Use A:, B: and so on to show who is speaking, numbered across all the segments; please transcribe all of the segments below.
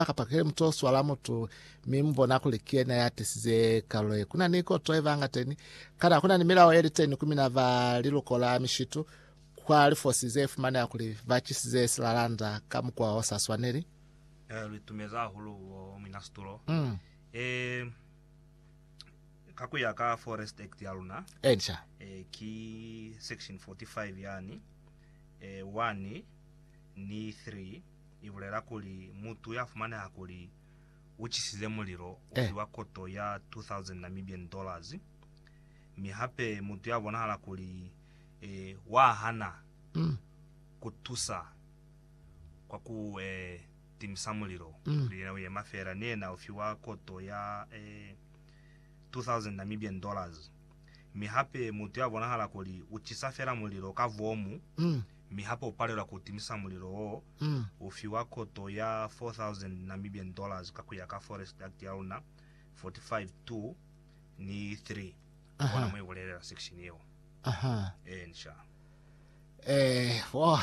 A: kapakele mto swala moto mimbona kulikie na yatisize kaloe kuna niko toevanga teni kana kuna nimila editeni kumina va lilukola mishitu kwa alifosize fumana ya kulivachisize silalanda kamu kwa osaswaneri
B: litumeza hulu minastulo kakuya ka Forest Act yaluna
A: ensha
B: ki section 45 yani 1 ni 3 ivulera kuli mutu yafumana yakuli uchisize muliro ukiwa koto ya 2000 Namibian dollars mihape mutu yabona hala kuli wahana kutusa kwa ku timisa muliro lina uye mafera nena ufiwa koto ya 2000 Namibian dollars mihape mutu yabona hala kuli uchisafera muliro kavomu mihapo upalelwa kutimisa muliro ufiwa koto ya 4000 Namibian dollars kakuya ka Forest Act yauna 45.2 ni 3 wana mwegolera section yeo ensha
A: wow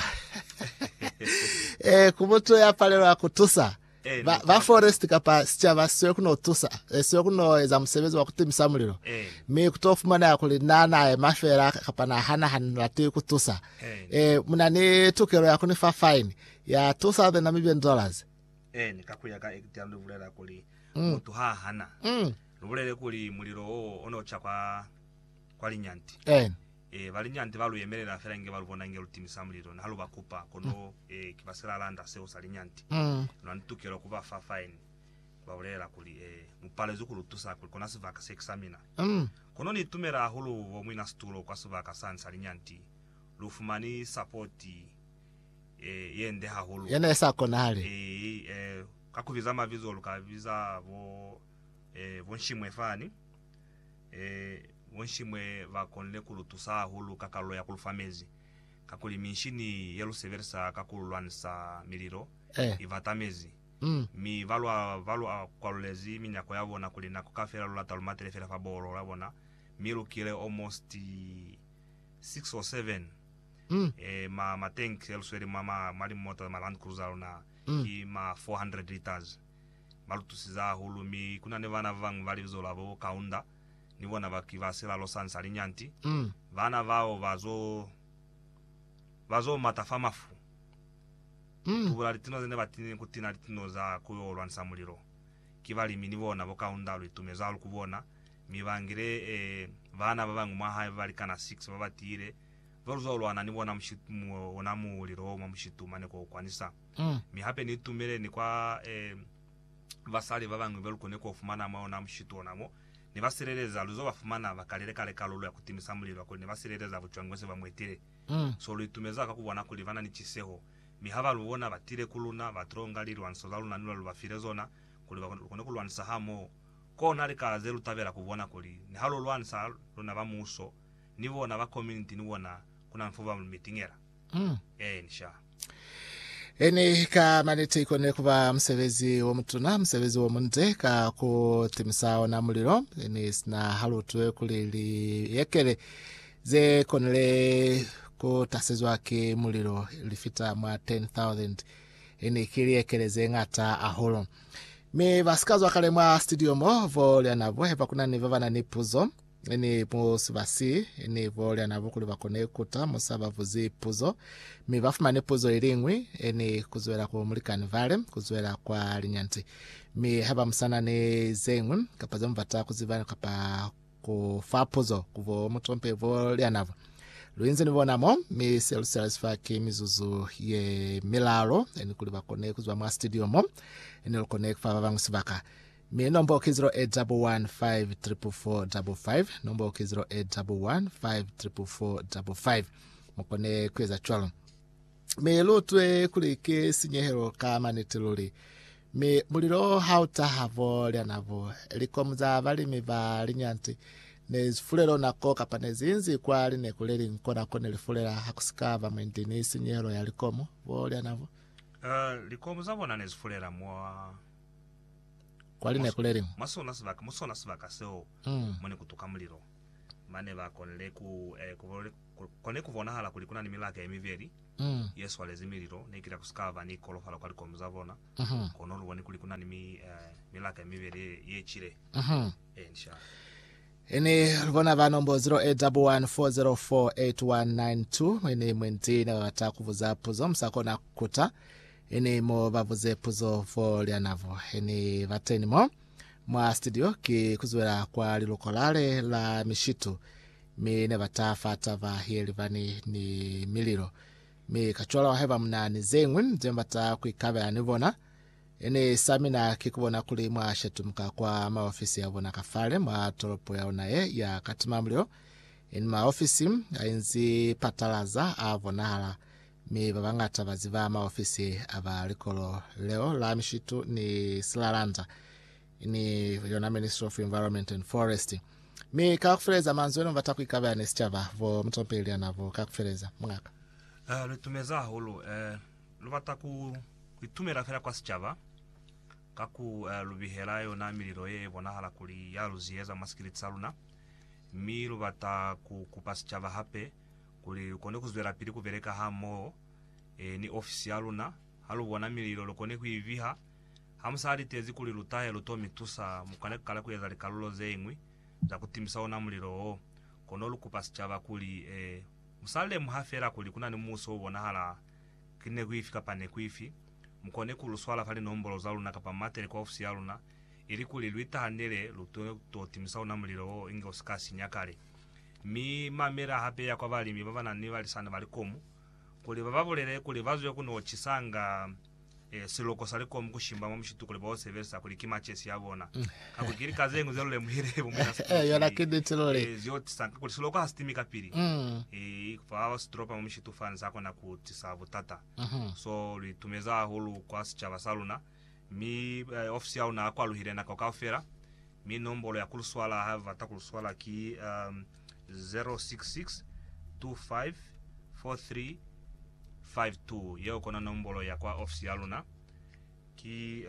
A: kumoto ya palelwa kutusa va forest kapa sichava siwe kuno tusa siwe kuno eza msebezi wa kutimisa muliro mi kutofumana ya kulinana mafera kapa na hana lati kutusa munani tukero ya kunifa fine ya 2000 Namibian dollars
B: nikakuya ka ektiano luvulera kuli mutu hana luvulere kuli muliro onocha kwa linyanti valinyanti valuyemerera fera nge valuvona nge lutimisa muliro nahalo bakupa kono kivasela landa seusa linyantI nanitukero kuva fa fine vavulera kuli mupale zukulutusa kuli kona sivaka se examina kono nitumera hulu vomwina stulo kwa sivaka sansa linyantI lufumani supporti yende hahulu
A: yana esa kona hali
B: kakuviza mavizo lukaviza vonshimwe fani vonshimwe vakonle kulutusa hulu kakalo ya kulufamezi kakuli minshini yeluseversa kakulwanisa miliro ivatamezi mi valwa kwalulezi minyako yavona kuli nako kafera lulata lumaterefera fabolo lavona milukile almost 6 or 7 ma tank elsewhere mali moto ma Land Cruiser na ma 400 liters malutusiza hulu mi kuna ne vana vangu valizo lavo kaunda nivona vakivasela losansa linyanti vana vao vazo matafamafu tuvula litino zene vatini kutina litino za kuyolwanisa muliro kivalimi nivona vokaunda lwitumeza lukuvona mivangire vana vavangu mwaha valikana 6 vavatire valuzolwana nivona ona muliro omwe mushitu maneko kwanisa mihape nitumire ni kwa vasali vavangu velukoneko ofumana maona mushitu onamo nivaserereza luzo vafumana vakalelekale kalulu ya kutimisa muliro akuli nivaserereza vuchwangwese vamwetire so lwitumeza kakuvona kuli vana ni chiseho mihava luvona vatire kuluna vatronga lilwanisa zaluna nilo luvafire zona kuli vakone kulwanisa hamo kona likaze lutavera kuvona kuli nihalo lwanisa luna vamuso nivona va community nivona kuna mfuva mitingera nisha
A: eni ka manete ikone kuva msevezi womutuna msevezi womunde ka kutimisa ona muliro eni sina halutwe kulili yekele ze konele kutasizwa ke muliro lifita mwa 10,000 eni kili yekele ze ngata aholo me vasikazwa kale mwa studio mo volya navo hepa kuna nivavana nipuzo eni musivasi eni volya navo kuli vakone kuta musava vuzi puzo mi vafumane puzo ilingwi eni kuzuela ku Mulikani Valley kuzuela kwa linyanti mi heba msana ni zengwe kapa zomvata kuzivana kapa kufa puzo kuvo mutompe volya navo luinzi nivonamo mi selusalisfaki mizuzu ye milalo eni kuli vakone kuzuwa mwa studio mo eni lukone kufa vangu sivaka mi nomba oki 08154445 nomba oki 08154445 mukone kweza chwalo mi lutwe kulike sinyehero kama nitiluli mi muliro hauta havo lyanavo likomuza valimi va linyanti nezifulero nako kapa nezinzi kwali nekuleli nkona kone lifulera hakusikava mwendini sinyehero ya likomo vo lyanavo
B: likomuza vona nezifulera mwa
A: kwali nekuleli
B: musona sivaka seo mwene kutuka muliro mane vakonele kone kuvona hala kuli kuna ni milaka emiveri yesu alezi miliro nekira kuskava ni kolofala kwali komuzavona kono luwoni kuli kuna ni milaka emiveri yechire inshallah.
A: Ini lubona vanombo 0811404192 mwene mwentine watakuvuza puzo msakona kuta ini mo bavuze puzo folyanavo ini vatenimo mwa studio ki kuzwela kwa lilokolale la mishitu mi ne vatafata va hieli vani ni miliro mi kachola waheva mnani zengwi mzembata kuikabe anivona ini samina kikubona kuli mwa shetumka kwa maofisi ya vona kafale mwa toropo ya unaye ya katimamlio ini maofisi ainzi patalaza avonala mi babangata baziva maofisi aba likolo leo la mishitu ni Silalanda ini yona Ministry of Environment and Forest mi kakufureza manzweno vatakuikaba nesichava vo mtompeli anavo kakufureza mwaka
B: lutumeza hulu luvata kuitumira fera kwa sichava kaku lubihela yona miliro ye vonahala kuli yaluzieza maskilitsaluna mi luvata kupa sichava hape kuli kone kuzwera pili kuvereka hamo ni ofisi yaluna halu wana miliro lokone kuiviha hamusali tezi kuli lutahe lutomi tusa mukane kala kuyeza likalulo zeingwi za kutimisa ona muliro kono lukupa sichava kuli musale muhafera kuli kuna ni muso ubona hala kine kuifika pane kuifi mukone kuluswala fali nombolo zaluna kapa matere kwa ofisi yaluna ili kuli luita handele luto timisa ona muliro inge osikasi nyakale mi mamera hape ya kwa vali mi bavana ni vali sana vali komu kuli bavavulele kuli vazwe kuno chisanga siloko saliko mkushimba mumshitu kuli bose versa kuli kimachesi yabona kakukiri kazengu zelule muhire bumina
A: yona kidi tilole
B: ziyoti sanka kuli siloko hastimika pili kwa stropa mumshitu fani sako na kutisavu tata so litumeza hulu kwa sichava saluna mi ofisi yao na kwa luhire na kakafera mi nombolo ya kuluswala hava takuluswala ki 066254352 yeo kona nombolo ya kwa ofisi yaluna ki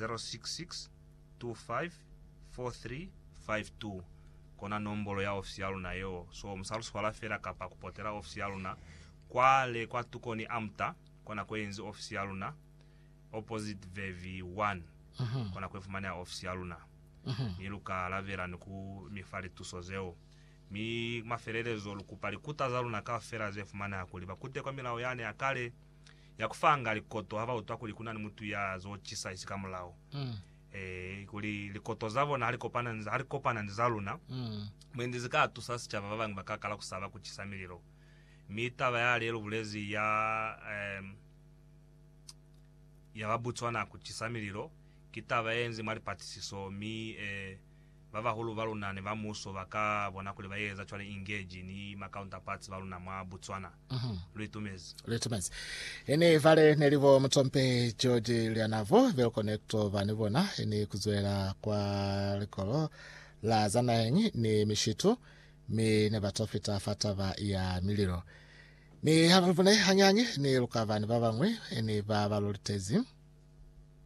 B: 066254352 kona nombolo ya ofisi yaluna yeo so msalu swala fera kapa kupotera ofisi yaluna kwale kwa tukoni amta kona kwenzi ofisi yaluna opposite vevi 1 kona kwefumani ya ofisi yaluna niluka lavera niku mifali tusozeo mi mafererezo lukupali kutazaluna ka fera zefumana yakuli bakute kwa milao yane akale ya kufanga likoto hava utwa kuli kuna ni mtu ya zo chisa isikamulao kuli likoto zavo na halikopana nzaluna mwendizika tusasi chava vavangu bakakala kusaba kuchisa miliro mitava ya lelo bulezi ya vabutswana kuchisa miliro kitava enzi mali patisiso mi vava hulu valuna ne vamuso vaka bona kuli vayeza chwale engage ni ma counterparts valuna mwa Botswana luitumezi ene
A: vale nelivo mtompe George Lianavo vel connecto vanivona ene kuzwela kwa likolo la zanahengi ni mishitu mi ne batofita fatava ya miliro mi havune hanyangi ni lukavani vavangwe ene vava lolitezi